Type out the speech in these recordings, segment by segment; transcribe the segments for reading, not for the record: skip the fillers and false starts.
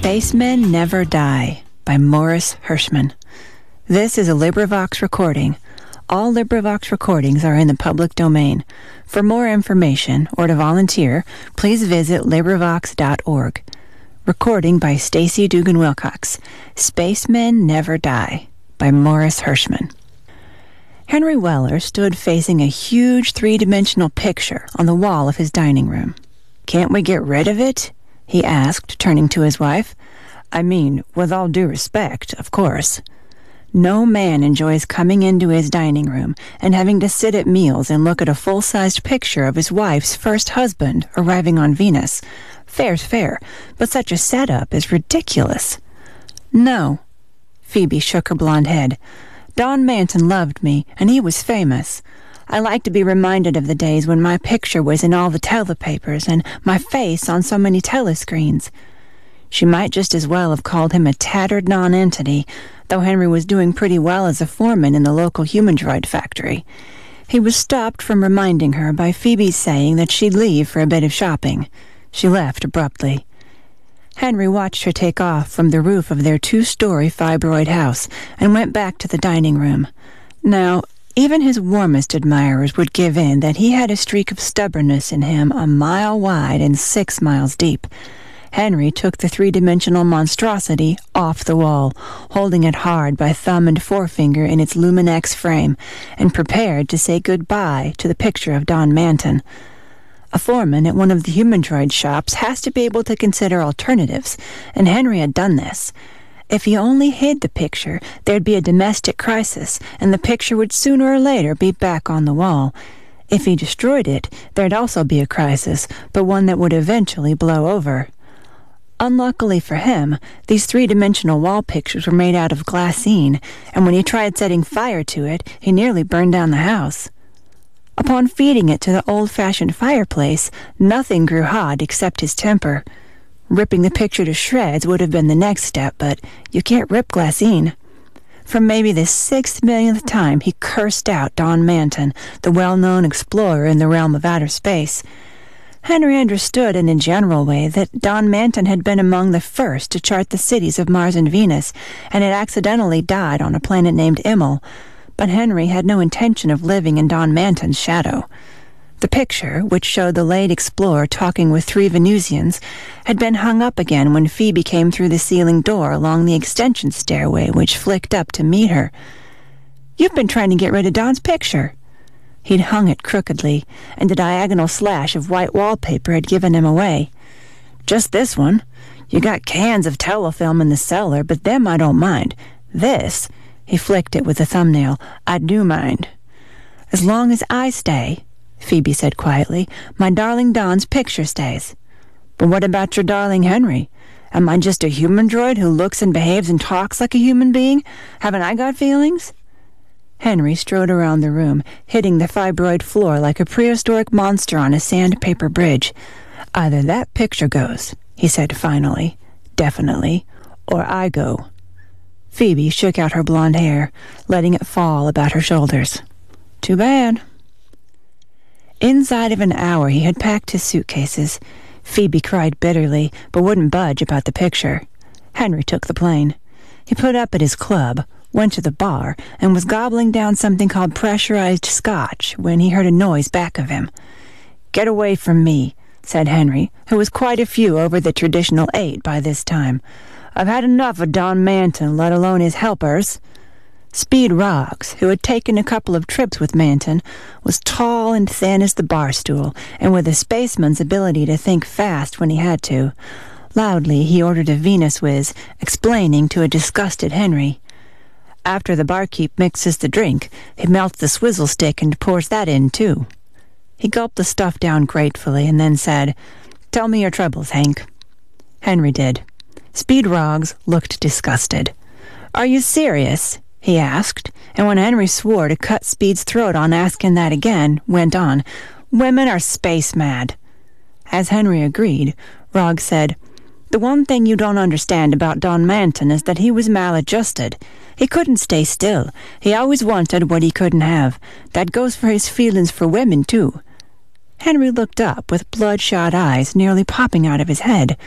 Spacemen Never Die by Morris Hirschman. This is a LibriVox recording. All LibriVox recordings are in the public domain. For more information or to volunteer, please visit LibriVox.org. Recording by Stacy Dugan Wilcox. Spacemen Never Die by Morris Hirschman. Henry Weller stood facing a huge three-dimensional picture on the wall of his dining room. "Can't we get rid of it?" he asked, turning to his wife. "I mean, with all due respect, of course." No man enjoys coming into his dining room and having to sit at meals and look at a full-sized picture of his wife's first husband arriving on Venus. Fair's fair, but such a setup is ridiculous. "No." Phoebe shook her blonde head. "Don Manton loved me, and he was famous. I like to be reminded of the days when my picture was in all the telepapers and my face on so many telescreens." She might just as well have called him a tattered nonentity, though Henry was doing pretty well as a foreman in the local human droid factory. He was stopped from reminding her by Phoebe's saying that she'd leave for a bit of shopping. She left abruptly. Henry watched her take off from the roof of their two-story fibroid house and went back to the dining room. Now, even his warmest admirers would give in that he had a streak of stubbornness in him a mile wide and 6 miles deep. Henry took the three-dimensional monstrosity off the wall, holding it hard by thumb and forefinger in its Luminex frame, and prepared to say goodbye to the picture of Don Manton. A foreman at one of the human droid shops has to be able to consider alternatives, and Henry had done this. If he only hid the picture, there'd be a domestic crisis, and the picture would sooner or later be back on the wall. If he destroyed it, there'd also be a crisis, but one that would eventually blow over. Unluckily for him, these three-dimensional wall pictures were made out of glassine, and when he tried setting fire to it, he nearly burned down the house. Upon feeding it to the old-fashioned fireplace, nothing grew hot except his temper. Ripping the picture to shreds would have been the next step, but you can't rip glassine. For maybe the 6th millionth time, he cursed out Don Manton, the well-known explorer in the realm of outer space. Henry understood in a general way that Don Manton had been among the first to chart the cities of Mars and Venus, and had accidentally died on a planet named Immel, but Henry had no intention of living in Don Manton's shadow. The picture, which showed the late explorer talking with 3 Venusians, had been hung up again when Phoebe came through the ceiling door along the extension stairway which flicked up to meet her. "You've been trying to get rid of Don's picture." He'd hung it crookedly, and a diagonal slash of white wallpaper had given him away. "Just this one. You got cans of telefilm in the cellar, but them I don't mind. This," he flicked it with a thumbnail, "I do mind." "As long as I stay," Phoebe said quietly, "my darling Don's picture stays." "But what about your darling Henry? Am I just a human droid who looks and behaves and talks like a human being? Haven't I got feelings?" Henry strode around the room, hitting the fibroid floor like a prehistoric monster on a sandpaper bridge. "Either that picture goes," he said finally, definitely, "or I go." Phoebe shook out her blonde hair, letting it fall about her shoulders. "Too bad." Inside of an hour he had packed his suitcases. Phoebe cried bitterly, but wouldn't budge about the picture. Henry took the plane. He put up at his club, went to the bar, and was gobbling down something called pressurized scotch when he heard a noise back of him. "Get away from me," said Henry, who was quite a few over the traditional 8 by this time. "I've had enough of Don Manton, let alone his helpers." Speed Roggs, who had taken a couple of trips with Manton, was tall and thin as the bar stool, and with a spaceman's ability to think fast when he had to. Loudly, he ordered a Venus whiz, explaining to a disgusted Henry. After the barkeep mixes the drink, he melts the swizzle stick and pours that in, too. He gulped the stuff down gratefully and then said, "Tell me your troubles, Hank." Henry did. Speed Roggs looked disgusted. "Are you serious?" he asked, and when Henry swore to cut Speed's throat on asking that again, went on, "Women are space mad." As Henry agreed, Roggs said, "The one thing you don't understand about Don Manton is that he was maladjusted. He couldn't stay still. He always wanted what he couldn't have. That goes for his feelings for women, too." Henry looked up with bloodshot eyes nearly popping out of his head.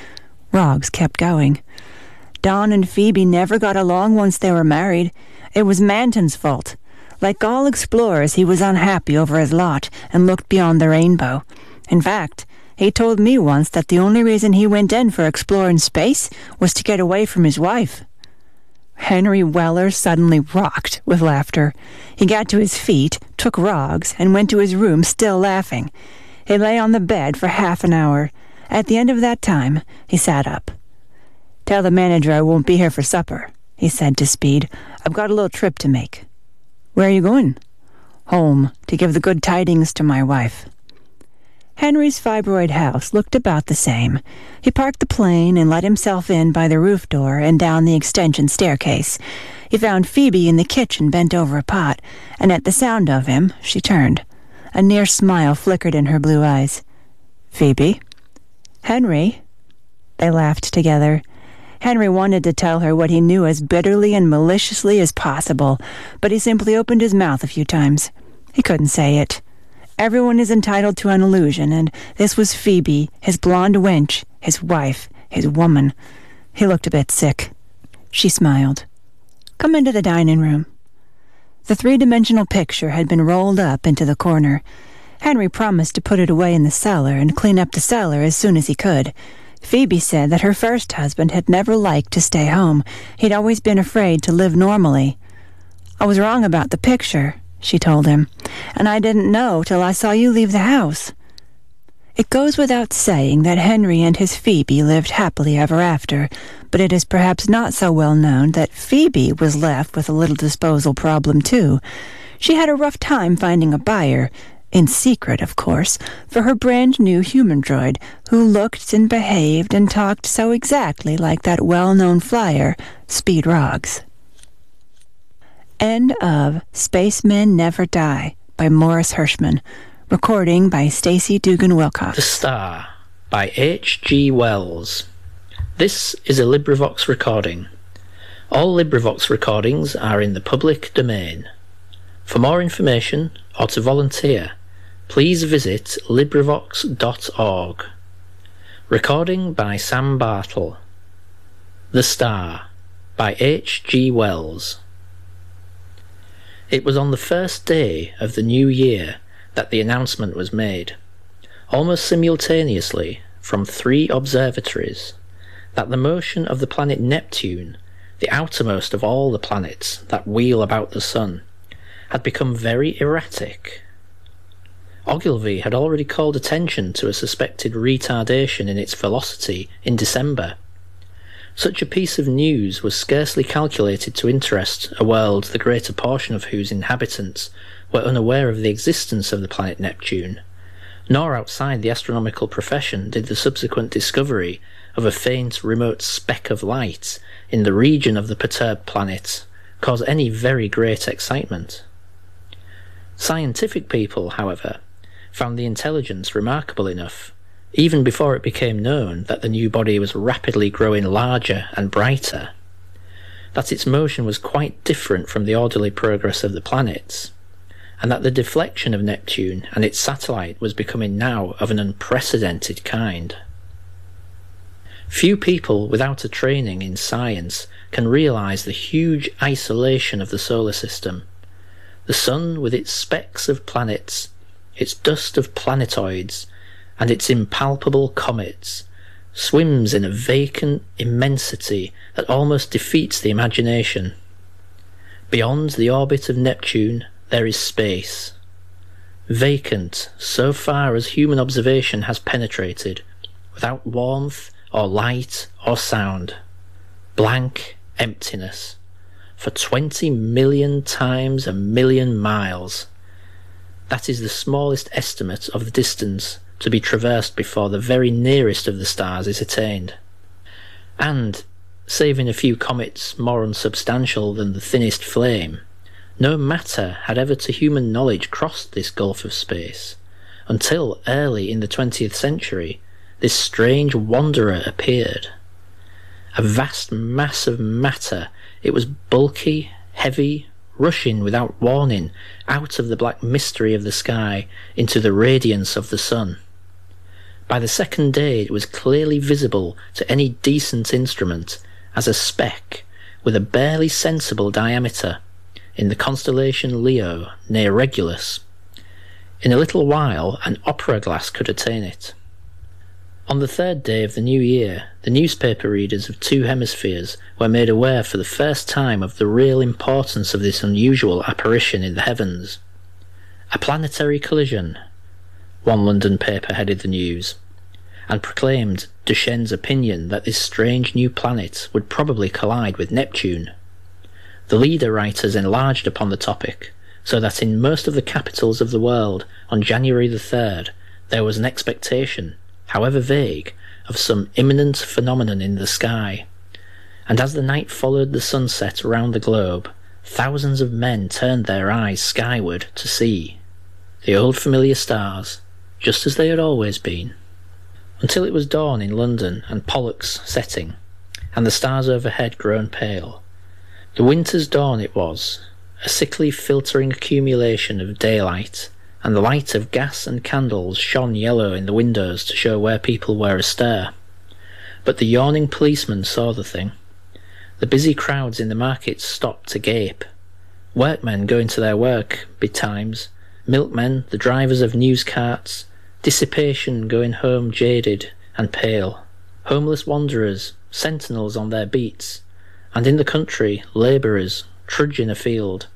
Roggs kept going. Don and Phoebe never got along once they were married. It was Manton's fault. Like all explorers, he was unhappy over his lot and looked beyond the rainbow. In fact, he told me once that the only reason he went in for exploring space was to get away from his wife. Henry Weller suddenly rocked with laughter. He got to his feet, took Roggs, and went to his room still laughing. He lay on the bed for half an hour. At the end of that time, he sat up. "Tell the manager I won't be here for supper," he said to Speed. "I've got a little trip to make." "Where are you going?" "Home, to give the good tidings to my wife." Henry's fibroid house looked about the same. He parked the plane and let himself in by the roof door and down the extension staircase. He found Phoebe in the kitchen bent over a pot, and at the sound of him, she turned. A near smile flickered in her blue eyes. "Phoebe?" "Henry?" They laughed together. Henry wanted to tell her what he knew as bitterly and maliciously as possible, but he simply opened his mouth a few times. He couldn't say it. Everyone is entitled to an illusion, and this was Phoebe, his blonde wench, his wife, his woman. He looked a bit sick. She smiled. "Come into the dining room." The three-dimensional picture had been rolled up into the corner. Henry promised to put it away in the cellar and clean up the cellar as soon as he could. Phoebe said that her first husband had never liked to stay home. He'd always been afraid to live normally. "I was wrong about the picture," she told him, "and I didn't know till I saw you leave the house." It goes without saying that Henry and his Phoebe lived happily ever after, but it is perhaps not so well known that Phoebe was left with a little disposal problem too. She had a rough time finding a buyer, in secret, of course, for her brand-new human droid, who looked and behaved and talked so exactly like that well-known flyer, Speed Roggs. End of Spacemen Never Die by Morris Hirschman. Recording by Stacey Dugan Wilcox. The Star by H.G. Wells. This is a LibriVox recording. All LibriVox recordings are in the public domain. For more information or to volunteer, please visit LibriVox.org. Recording by Sam Bartle. The Star by H.G. Wells. It was on the first day of the new year that the announcement was made, almost simultaneously from 3 observatories, that the motion of the planet Neptune, the outermost of all the planets that wheel about the sun, had become very erratic. Ogilvy had already called attention to a suspected retardation in its velocity in December. Such a piece of news was scarcely calculated to interest a world the greater portion of whose inhabitants were unaware of the existence of the planet Neptune, nor outside the astronomical profession did the subsequent discovery of a faint, remote speck of light in the region of the perturbed planet cause any very great excitement. Scientific people, however, found the intelligence remarkable enough, even before it became known that the new body was rapidly growing larger and brighter, that its motion was quite different from the orderly progress of the planets, and that the deflection of Neptune and its satellite was becoming now of an unprecedented kind. Few people without a training in science can realize the huge isolation of the solar system. The sun, with its specks of planets, its dust of planetoids, and its impalpable comets, swims in a vacant immensity that almost defeats the imagination. Beyond the orbit of Neptune there is space, vacant so far as human observation has penetrated, without warmth or light or sound, blank emptiness, for 20 million times a million miles. That is the smallest estimate of the distance to be traversed before the very nearest of the stars is attained. And, saving a few comets more unsubstantial than the thinnest flame, no matter had ever to human knowledge crossed this gulf of space, until early in the 20th century this strange wanderer appeared. A vast mass of matter, it was bulky, heavy, rushing without warning out of the black mystery of the sky into the radiance of the sun. By the second day it was clearly visible to any decent instrument as a speck with a barely sensible diameter in the constellation Leo near Regulus. In a little while an opera glass could attain it. On the third day of the new year, the newspaper readers of two hemispheres were made aware for the first time of the real importance of this unusual apparition in the heavens. A planetary collision, one London paper headed the news, and proclaimed Duchenne's opinion that this strange new planet would probably collide with Neptune. The leader writers enlarged upon the topic, so that in most of the capitals of the world on January the 3rd there was an expectation, however vague, of some imminent phenomenon in the sky, and as the night followed the sunset around the globe, thousands of men turned their eyes skyward to see the old familiar stars, just as they had always been. Until it was dawn in London and Pollux setting, and the stars overhead grown pale. The winter's dawn it was, a sickly filtering accumulation of daylight, and the light of gas and candles shone yellow in the windows to show where people were astir. But the yawning policeman saw the thing. The busy crowds in the markets stopped to gape. Workmen going to their work betimes, milkmen, the drivers of news carts, dissipation going home jaded and pale, homeless wanderers, sentinels on their beats, and in the country labourers trudging afield,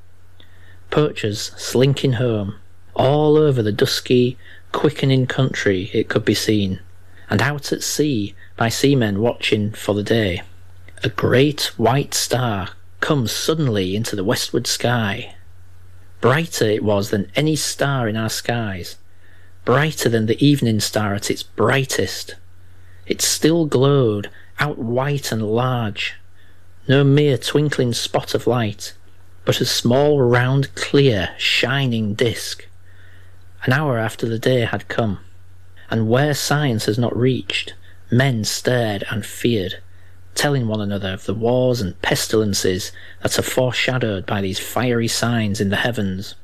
poachers slinking home. All over the dusky, quickening country it could be seen, and out at sea by seamen watching for the day. A great white star comes suddenly into the westward sky. Brighter it was than any star in our skies, brighter than the evening star at its brightest. It still glowed, out white and large, no mere twinkling spot of light, but a small, round, clear, shining disk. An hour after the day had come, and where science has not reached, men stared and feared, telling one another of the wars and pestilences that are foreshadowed by these fiery signs in the heavens.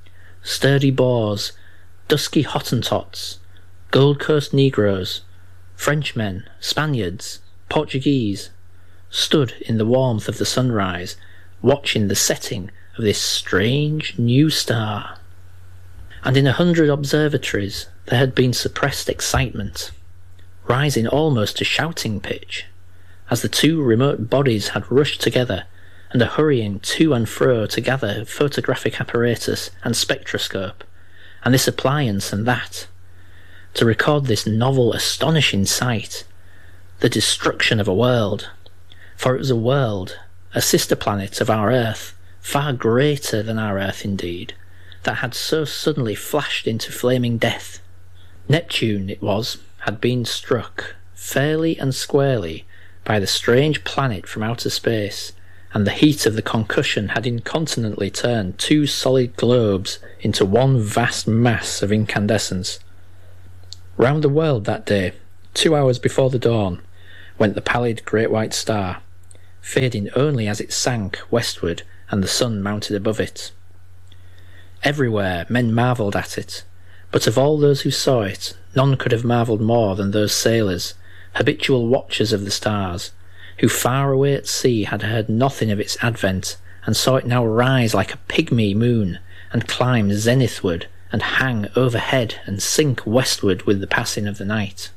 Sturdy Boers, dusky Hottentots, Gold Coast Negroes, Frenchmen, Spaniards, Portuguese, stood in the warmth of the sunrise, watching the setting of this strange new star. And in 100 observatories there had been suppressed excitement, rising almost to shouting pitch, as the two remote bodies had rushed together and are hurrying to and fro to gather photographic apparatus and spectroscope, and this appliance and that, to record this novel, astonishing sight, the destruction of a world. For it was a world, a sister planet of our Earth, far greater than our Earth indeed, that had so suddenly flashed into flaming death. Neptune, it was, had been struck, fairly and squarely, by the strange planet from outer space, and the heat of the concussion had incontinently turned two solid globes into one vast mass of incandescence. Round the world that day, 2 hours before the dawn, went the pallid great white star, fading only as it sank westward and the sun mounted above it. Everywhere men marvelled at it, but of all those who saw it, none could have marvelled more than those sailors, habitual watchers of the stars, who far away at sea had heard nothing of its advent, and saw it now rise like a pygmy moon, and climb zenithward, and hang overhead, and sink westward with the passing of the night.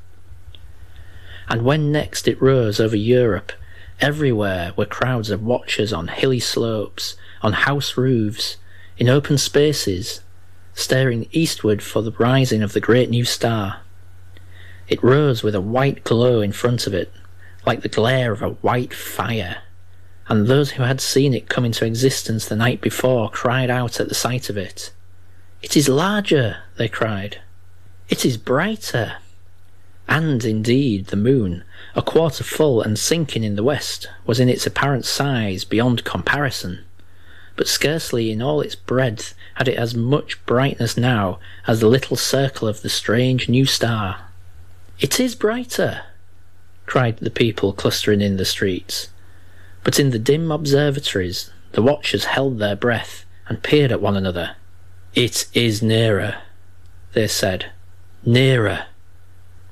And when next it rose over Europe, everywhere were crowds of watchers on hilly slopes, on house roofs, in open spaces, staring eastward for the rising of the great new star. It rose with a white glow in front of it, like the glare of a white fire, and those who had seen it come into existence the night before cried out at the sight of it. "It is larger," they cried. "It is brighter." And, indeed, the moon, a quarter full and sinking in the west, was in its apparent size beyond comparison. But scarcely in all its breadth had it as much brightness now as the little circle of the strange new star. "It is brighter," cried the people clustering in the streets. But in the dim observatories the watchers held their breath and peered at one another. "It is nearer," they said. "Nearer."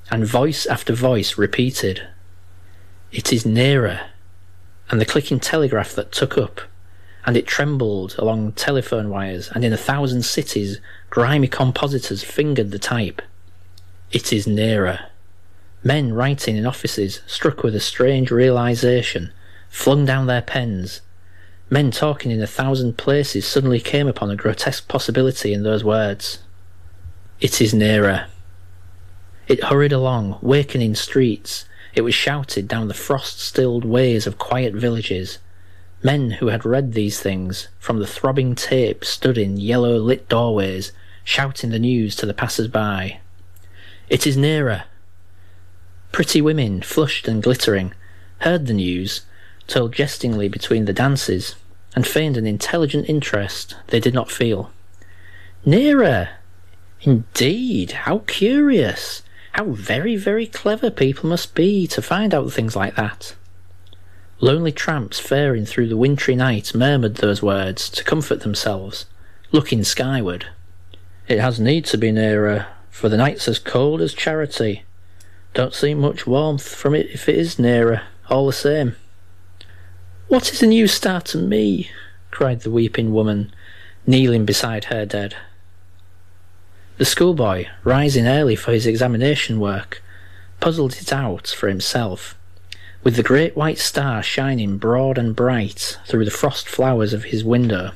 and voice after voice repeated, "It is nearer," and the clicking telegraph that took up, and it trembled along telephone wires, and in 1,000 cities grimy compositors fingered the type. It is nearer. Men writing in offices, struck with a strange realization, flung down their pens. Men talking in 1,000 places suddenly came upon a grotesque possibility in those words. It is nearer. It hurried along, wakening streets. It was shouted down the frost-stilled ways of quiet villages. Men who had read these things from the throbbing tape stood in yellow-lit doorways, shouting the news to the passers-by. It is nearer. Pretty women, flushed and glittering, heard the news, told jestingly between the dances, and feigned an intelligent interest they did not feel. Nearer! Indeed, how curious! How very, very clever people must be to find out things like that. Lonely tramps faring through the wintry night murmured those words to comfort themselves, looking skyward. It has need to be nearer, for the night's as cold as charity. Don't see much warmth from it if it is nearer, all the same. What is a new star to me? Cried the weeping woman, kneeling beside her dead. The schoolboy, rising early for his examination work, puzzled it out for himself, with the great white star shining broad and bright through the frost flowers of his window.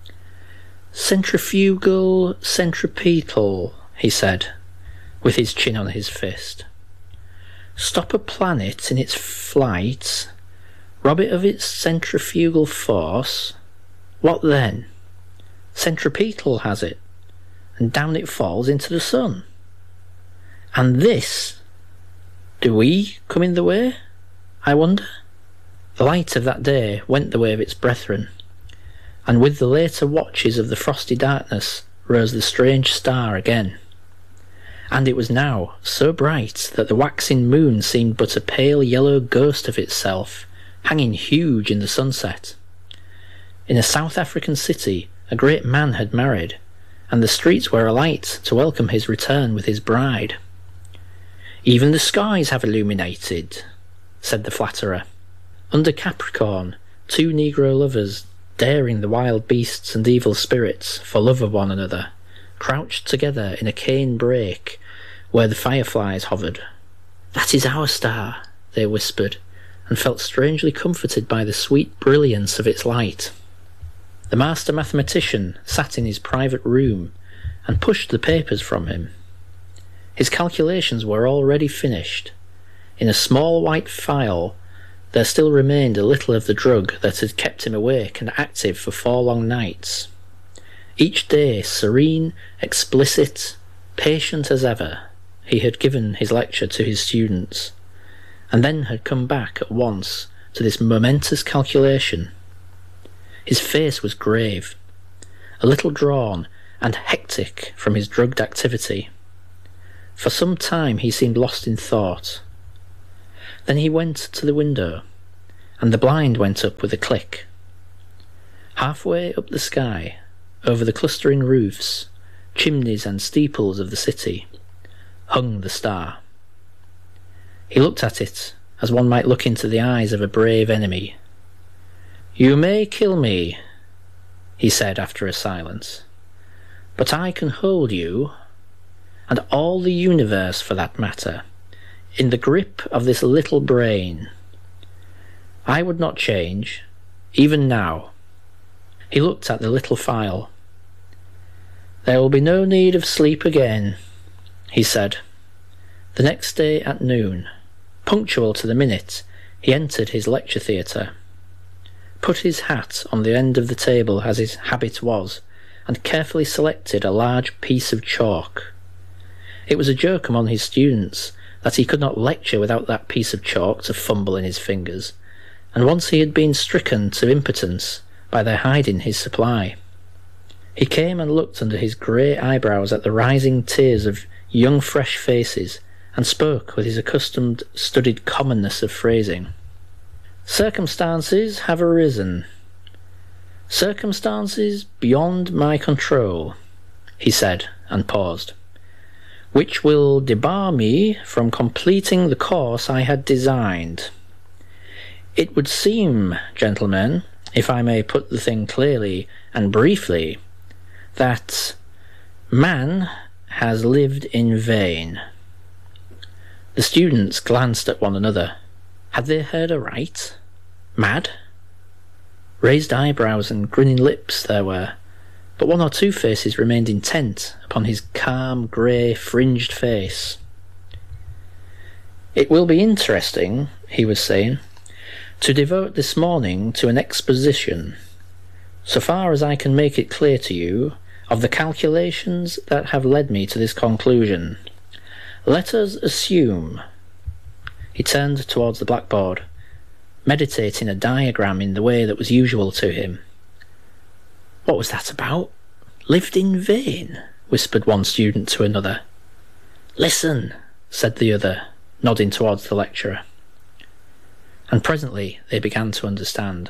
Centrifugal, centripetal, he said, with his chin on his fist. Stop a planet in its flight, rob it of its centrifugal force. What then? Centripetal has it, and down it falls into the sun. And this, do we come in the way, I wonder? The light of that day went the way of its brethren, and with the later watches of the frosty darkness rose the strange star again. And it was now so bright that the waxing moon seemed but a pale yellow ghost of itself, hanging huge in the sunset. In a South African city a great man had married, and the streets were alight to welcome his return with his bride. Even the skies have illuminated, said the flatterer. Under Capricorn, 2 Negro lovers, daring the wild beasts and evil spirits for love of one another, crouched together in a cane brake where the fireflies hovered. That is our star, they whispered, and felt strangely comforted by the sweet brilliance of its light. The master mathematician sat in his private room and pushed the papers from him. His calculations were already finished. In a small white phial there still remained a little of the drug that had kept him awake and active for 4 long nights. Each day serene, explicit, patient as ever, he had given his lecture to his students, and then had come back at once to this momentous calculation. His face was grave, a little drawn and hectic from his drugged activity. For some time he seemed lost in thought. Then he went to the window, and the blind went up with a click. Halfway up the sky, over the clustering roofs, chimneys and steeples of the city, hung the star. He looked at it as one might look into the eyes of a brave enemy. "You may kill me," he said after a silence, "but I can hold you, and all the universe for that matter, in the grip of this little brain. I would not change, even now." He looked at the little phial. "There will be no need of sleep again," he said. The next day at noon, punctual to the minute, he entered his lecture theatre, put his hat on the end of the table as his habit was, and carefully selected a large piece of chalk. It was a joke among his students that he could not lecture without that piece of chalk to fumble in his fingers, and once he had been stricken to impotence by their hiding his supply. He came and looked under his grey eyebrows at the rising tiers of young fresh faces, and spoke with his accustomed studied commonness of phrasing. "Circumstances have arisen. Circumstances beyond my control," he said, and paused. which will debar me from completing the course I had designed. It would seem, gentlemen, if I may put the thing clearly and briefly, that man has lived in vain." The students glanced at one another. Had they heard aright? Mad? Raised eyebrows and grinning lips there were, but one or two faces remained intent upon his calm, grey, fringed face. "It will be interesting," he was saying, "to devote this morning to an exposition, so far as I can make it clear to you, of the calculations that have led me to this conclusion. Let us assume—" He turned towards the blackboard, meditating a diagram in the way that was usual to him. What was that about? Lived in vain, whispered one student to another. Listen, said the other, nodding towards the lecturer. And presently they began to understand.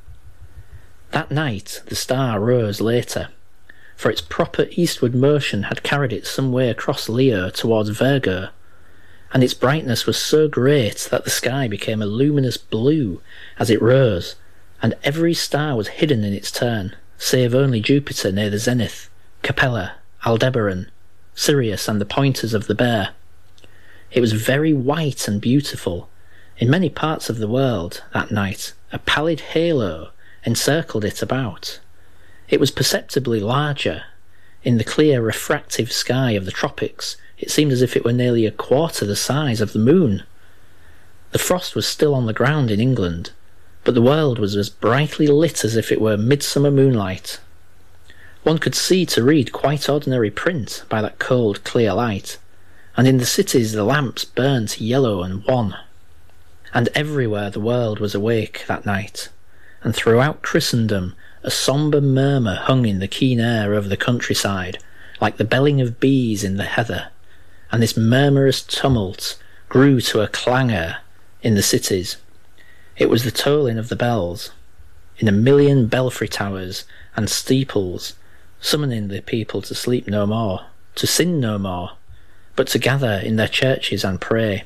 That night the star rose later, for its proper eastward motion had carried it some way across Leo towards Virgo, and its brightness was so great that the sky became a luminous blue as it rose, and every star was hidden in its turn, save only Jupiter near the zenith, Capella, Aldebaran, Sirius and the pointers of the Bear. It was very white and beautiful. In many parts of the world, that night, a pallid halo encircled it about. It was perceptibly larger. In the clear, refractive sky of the tropics, it seemed as if it were nearly a quarter the size of the moon. The frost was still on the ground in England, but the world was as brightly lit as if it were midsummer moonlight. One could see to read quite ordinary print by that cold, clear light, and in the cities the lamps burnt yellow and wan. And everywhere the world was awake that night, and throughout Christendom a sombre murmur hung in the keen air over the countryside, like the belling of bees in the heather, and this murmurous tumult grew to a clangour in the cities. It was the tolling of the bells, in a million belfry towers and steeples, summoning the people to sleep no more, to sin no more, but to gather in their churches and pray.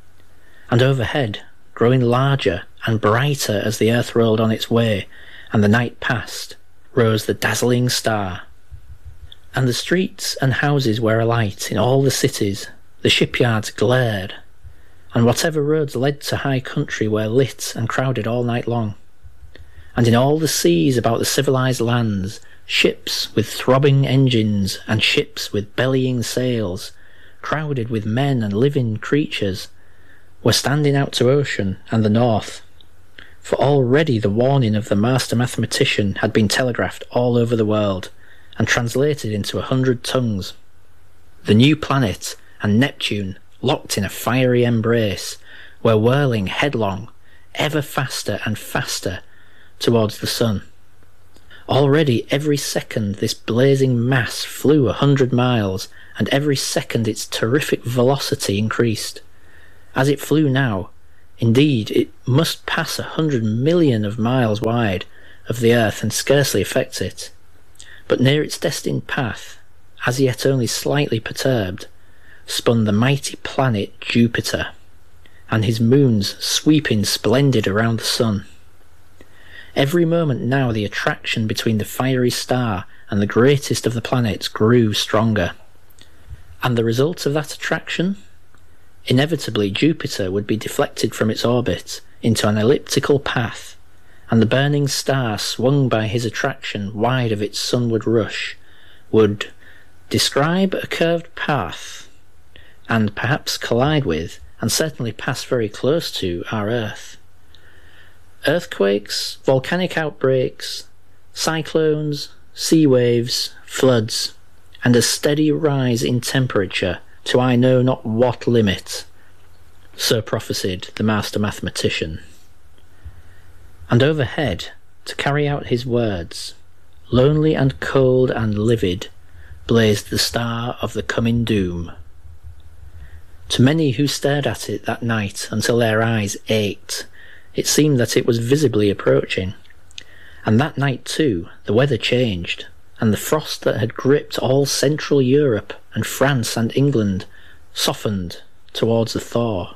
And overhead, growing larger and brighter as the earth rolled on its way and the night passed, rose the dazzling star. And the streets and houses were alight in all the cities, the shipyards glared, and whatever roads led to high country were lit and crowded all night long. And in all the seas about the civilized lands, ships with throbbing engines and ships with bellying sails, crowded with men and living creatures, were standing out to ocean and the north. For already the warning of the master mathematician had been telegraphed all over the world, and translated into 100 tongues. The new planet and Neptune, locked in a fiery embrace, were whirling headlong, ever faster and faster, towards the sun. Already every second this blazing mass flew 100 miles, and every second its terrific velocity increased. As it flew now, indeed, it must pass 100 million of miles wide of the earth and scarcely affect it. But near its destined path, as yet only slightly perturbed, spun the mighty planet Jupiter, and his moons sweeping splendid around the sun. Every moment now the attraction between the fiery star and the greatest of the planets grew stronger. And the result of that attraction? Inevitably Jupiter would be deflected from its orbit into an elliptical path, and the burning star, swung by his attraction wide of its sunward rush, would describe a curved path, and perhaps collide with, and certainly pass very close to, our Earth. Earthquakes, volcanic outbreaks, cyclones, sea waves, floods, and a steady rise in temperature to I know not what limit, so prophesied the master mathematician. And overhead, to carry out his words, lonely and cold and livid, blazed the star of the coming doom. To many who stared at it that night until their eyes ached, it seemed that it was visibly approaching. And that night too, the weather changed, and the frost that had gripped all Central Europe and France and England softened towards a thaw.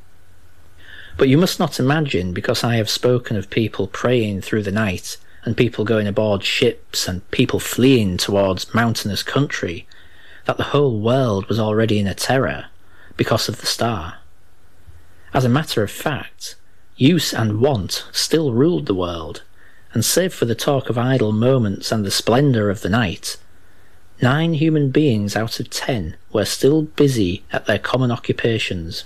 But you must not imagine, because I have spoken of people praying through the night, and people going aboard ships, and people fleeing towards mountainous country, that the whole world was already in a terror because of the star. As a matter of fact, use and want still ruled the world, and save for the talk of idle moments and the splendour of the night, 9 human beings out of 10 were still busy at their common occupations.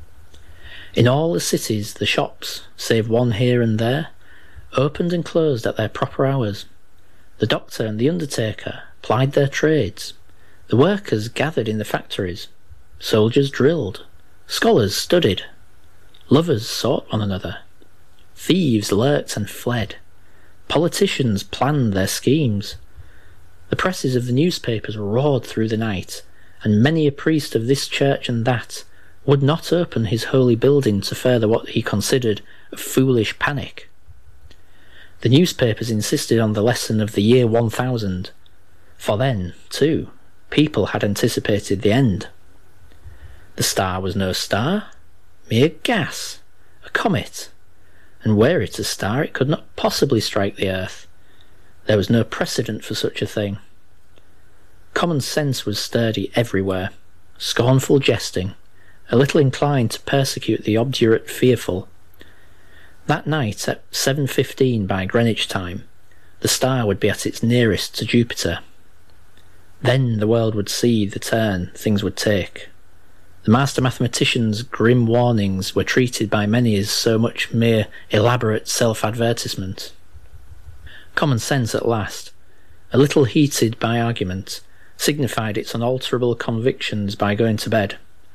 In all the cities, the shops, save one here and there, opened and closed at their proper hours. The doctor and the undertaker plied their trades. The workers gathered in the factories. Soldiers drilled. Scholars studied. Lovers sought one another. Thieves lurked and fled. Politicians planned their schemes. The presses of the newspapers roared through the night, and many a priest of this church and that would not open his holy building to further what he considered a foolish panic. The newspapers insisted on the lesson of the year 1000, for then, too, people had anticipated the end. The star was no star, mere gas, a comet, and were it a star it could not possibly strike the earth. There was no precedent for such a thing. Common sense was sturdy everywhere, scornful jesting, a little inclined to persecute the obdurate fearful. That night, at 7:15 by Greenwich time, the star would be at its nearest to Jupiter. Then the world would see the turn things would take. The master mathematician's grim warnings were treated by many as so much mere elaborate self-advertisement. Common sense at last, a little heated by argument, signified its unalterable convictions by going to bed.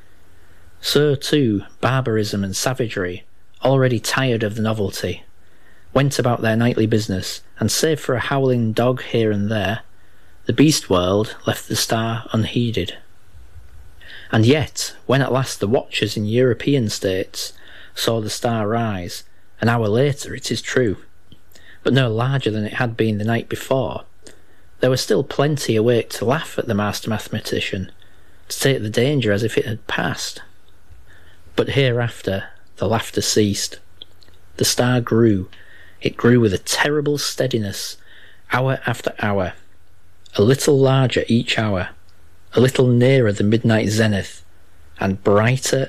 So too barbarism and savagery, already tired of the novelty, went about their nightly business, and save for a howling dog here and there, the beast world left the star unheeded. And yet, when at last the watchers in European states saw the star rise, an hour later it is true, but no larger than it had been the night before, there were still plenty awake to laugh at the master mathematician, to take the danger as if it had passed. But hereafter the laughter ceased. The star grew. It grew with a terrible steadiness, hour after hour, a little larger each hour, a little nearer the midnight zenith, and brighter,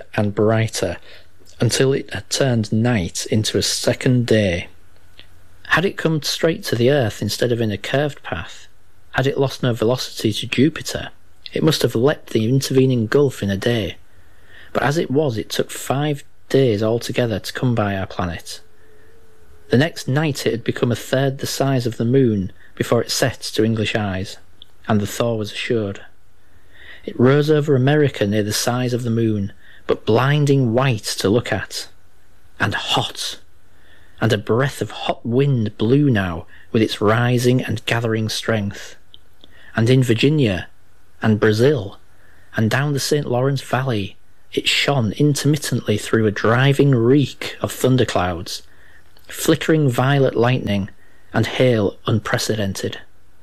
until it had turned night into a second day. Had it come straight to the earth instead of in a curved path, had it lost no velocity to Jupiter, it must have leapt the intervening gulf in a day. But as it was, it took 5 days altogether to come by our planet. The next night it had become a third the size of the moon before it set to English eyes, and the thaw was assured. It rose over America near the size of the moon, but blinding white to look at, and hot, and a breath of hot wind blew now with its rising and gathering strength. And in Virginia, and Brazil, and down the St. Lawrence Valley, it shone intermittently through a driving reek of thunderclouds, flickering violet lightning, and hail unprecedented.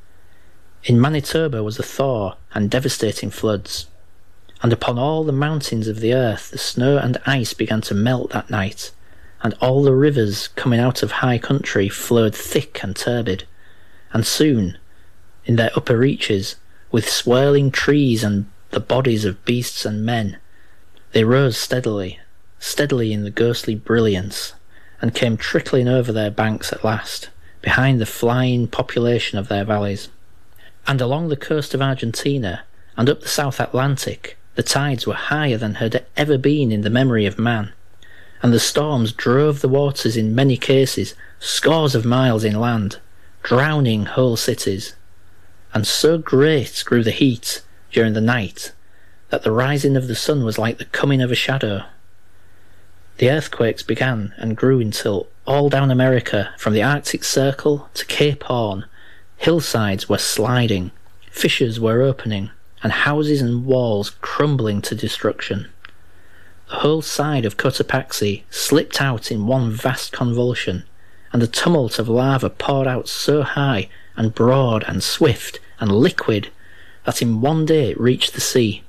In Manitoba was a thaw and devastating floods, and upon all the mountains of the earth the snow and ice began to melt that night, and all the rivers coming out of high country flowed thick and turbid, and soon, in their upper reaches, with swirling trees and the bodies of beasts and men, they rose steadily in the ghostly brilliance, and came trickling over their banks at last, behind the flying population of their valleys. And along the coast of Argentina, and up the South Atlantic, the tides were higher than had ever been in the memory of man, and the storms drove the waters in many cases scores of miles inland, drowning whole cities. And so great grew the heat during the night that the rising of the sun was like the coming of a shadow. The earthquakes began and grew until all down America, from the Arctic Circle to Cape Horn, hillsides were sliding, fissures were opening, and houses and walls crumbling to destruction. The whole side of Cotopaxi slipped out in one vast convulsion, and the tumult of lava poured out so high and broad and swift and liquid that in one day it reached the sea.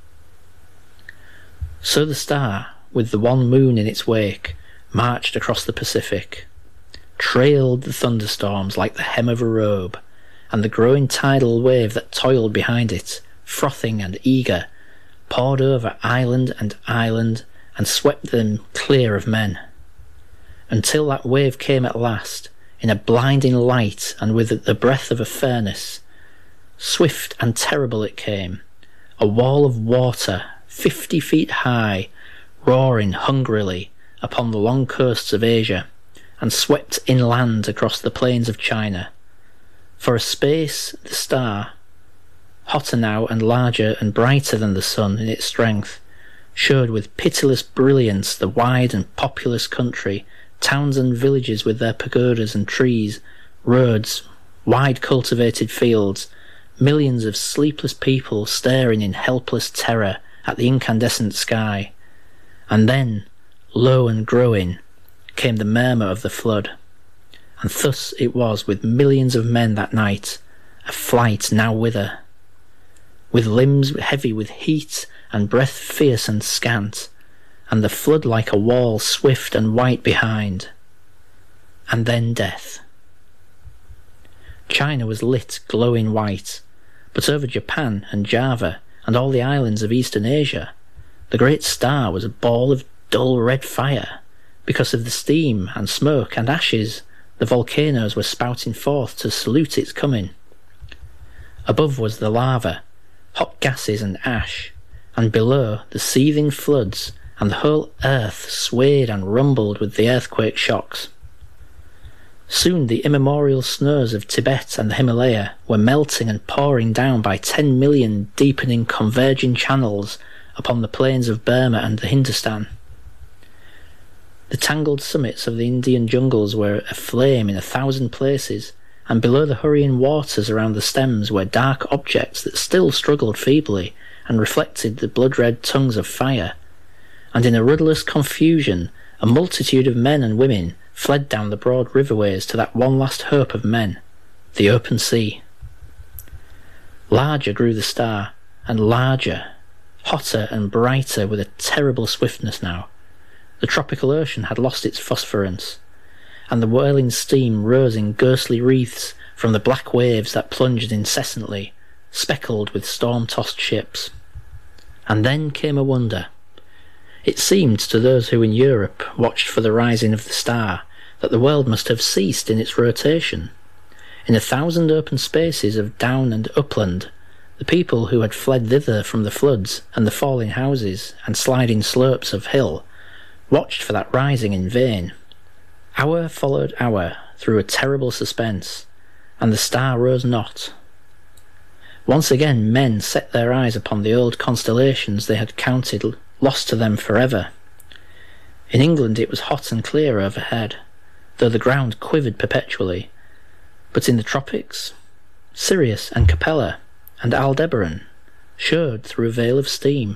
So the star, with the one moon in its wake, marched across the Pacific, trailed the thunderstorms like the hem of a robe, and the growing tidal wave that toiled behind it, frothing and eager, poured over island and swept them clear of men, until that wave came at last, in a blinding light and with the breath of a furnace. Swift and terrible it came, a wall of water 50 feet high, roaring hungrily upon the long coasts of Asia, and swept inland across the plains of China. For a space the star, hotter now and larger and brighter than the sun in its strength, showed with pitiless brilliance the wide and populous country, towns and villages with their pagodas and trees, roads, wide cultivated fields, millions of sleepless people staring in helpless terror at the incandescent sky. And then, low and growing, came the murmur of the flood. And thus it was with millions of men that night, a flight now whither, with limbs heavy with heat and breath fierce and scant, and the flood like a wall swift and white behind. And then death. China was lit glowing white, but over Japan and Java and all the islands of Eastern Asia, the great star was a ball of dull red fire, because of the steam and smoke and ashes the volcanoes were spouting forth to salute its coming. Above was the lava, hot gases and ash, and below the seething floods, and the whole earth swayed and rumbled with the earthquake shocks. Soon the immemorial snows of Tibet and the Himalaya were melting and pouring down by 10 million deepening converging channels upon the plains of Burma and the Hindustan. The tangled summits of the Indian jungles were aflame in 1,000 places, and below the hurrying waters around the stems were dark objects that still struggled feebly and reflected the blood-red tongues of fire. And in a rudderless confusion, a multitude of men and women fled down the broad riverways to that one last hope of men, the open sea. Larger grew the star, and larger, hotter and brighter with a terrible swiftness now. The tropical ocean had lost its phosphorescence, and the whirling steam rose in ghostly wreaths from the black waves that plunged incessantly, speckled with storm-tossed ships. And then came a wonder. It seemed to those who in Europe watched for the rising of the star that the world must have ceased in its rotation. In 1,000 open spaces of down and upland, the people who had fled thither from the floods and the falling houses and sliding slopes of hill watched for that rising in vain. Hour followed hour through a terrible suspense, and the star rose not. Once again men set their eyes upon the old constellations they had counted lost to them forever. In England it was hot and clear overhead, though the ground quivered perpetually, but in the tropics, Sirius and Capella and Aldebaran showed through a veil of steam.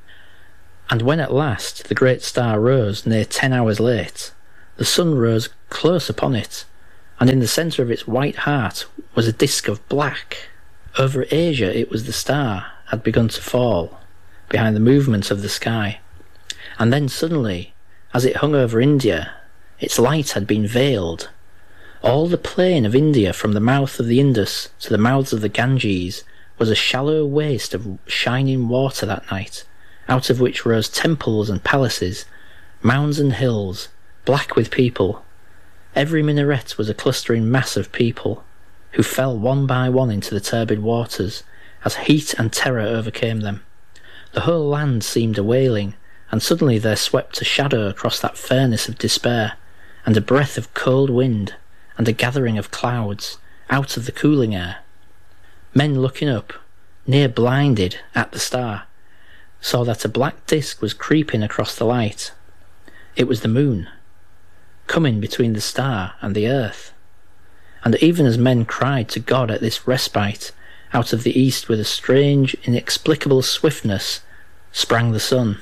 And when at last the great star rose near 10 hours late, the sun rose close upon it, and in the centre of its white heart was a disk of black. Over Asia it was the star had begun to fall, behind the movement of the sky, and then suddenly, as it hung over India, its light had been veiled. All the plain of India from the mouth of the Indus to the mouths of the Ganges was a shallow waste of shining water that night, out of which rose temples and palaces, mounds and hills, black with people. Every minaret was a clustering mass of people, who fell one by one into the turbid waters, as heat and terror overcame them. The whole land seemed a wailing, and suddenly there swept a shadow across that furnace of despair, and a breath of cold wind, and a gathering of clouds, out of the cooling air. Men looking up, near blinded, at the star, saw that a black disk was creeping across the light. It was the moon, coming between the star and the earth. And even as men cried to God at this respite, out of the east with a strange, inexplicable swiftness sprang the sun.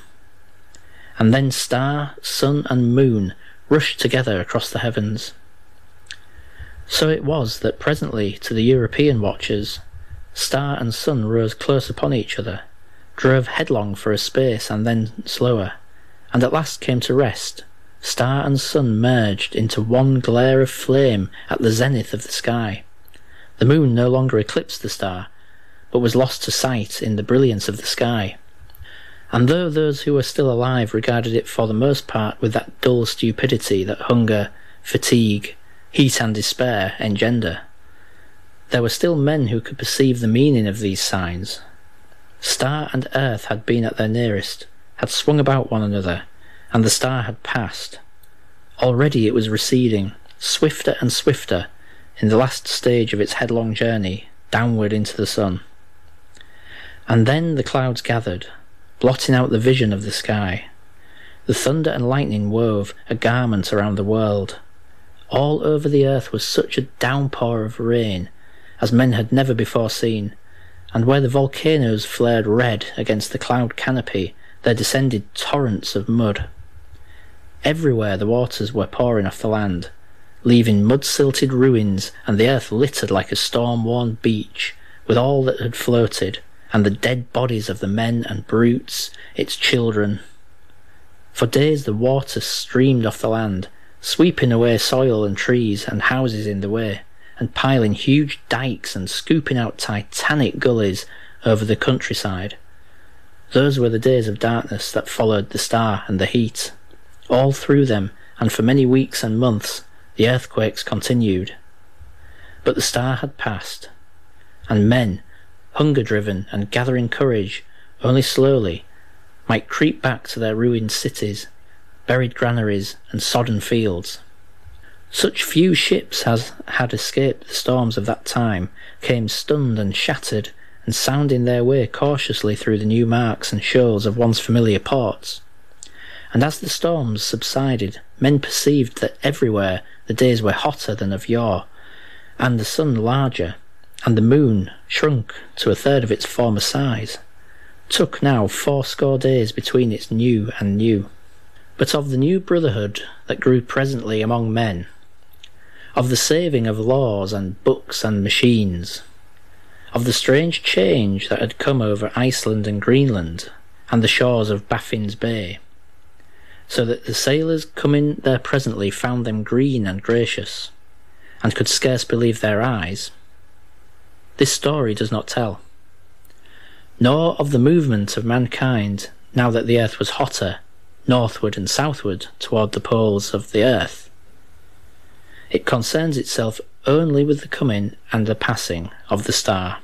And then star, sun and moon rushed together across the heavens. So it was that presently, to the European watchers, star and sun rose close upon each other, drove headlong for a space and then slower, and at last came to rest. Star and sun merged into one glare of flame at the zenith of the sky. The moon no longer eclipsed the star, but was lost to sight in the brilliance of the sky. And though those who were still alive regarded it for the most part with that dull stupidity that hunger, fatigue, heat and despair engender, there were still men who could perceive the meaning of these signs. Star and earth had been at their nearest, had swung about one another, and the star had passed. Already it was receding, swifter and swifter, in the last stage of its headlong journey, downward into the sun. And then the clouds gathered, blotting out the vision of the sky. The thunder and lightning wove a garment around the world. All over the earth was such a downpour of rain as men had never before seen, and where the volcanoes flared red against the cloud canopy, there descended torrents of mud. Everywhere the waters were pouring off the land, leaving mud-silted ruins, and the earth littered like a storm-worn beach, with all that had floated, and the dead bodies of the men and brutes, its children. For days the water streamed off the land, sweeping away soil and trees and houses in the way, and piling huge dikes and scooping out titanic gullies over the countryside. Those were the days of darkness that followed the star and the heat. All through them, and for many weeks and months, the earthquakes continued. But the star had passed, and men, hunger-driven and gathering courage, only slowly, might creep back to their ruined cities, buried granaries and sodden fields. Such few ships as had escaped the storms of that time came stunned and shattered and sounding their way cautiously through the new marks and shoals of once familiar ports. And as the storms subsided, men perceived that everywhere the days were hotter than of yore, and the sun larger, and the moon shrunk to a third of its former size, took now 80 days between its new and new. But of the new brotherhood that grew presently among men, of the saving of laws and books and machines, of the strange change that had come over Iceland and Greenland and the shores of Baffin's Bay, so that the sailors coming there presently found them green and gracious, and could scarce believe their eyes, this story does not tell. Nor of the movement of mankind now that the earth was hotter, northward and southward toward the poles of the earth. It concerns itself only with the coming and the passing of the star.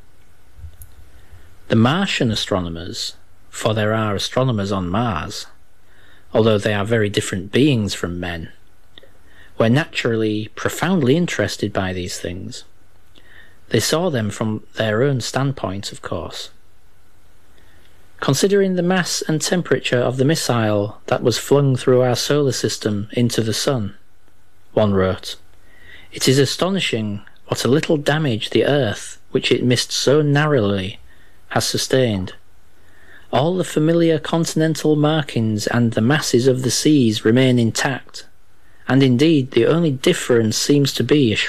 The Martian astronomers, for there are astronomers on Mars, although they are very different beings from men, were naturally profoundly interested by these things. They saw them from their own standpoint, of course. Considering the mass and temperature of the missile that was flung through our solar system into the sun, one wrote, it is astonishing what a little damage the earth, which it missed so narrowly, has sustained. All the familiar continental markings and the masses of the seas remain intact, and indeed the only difference seems to be a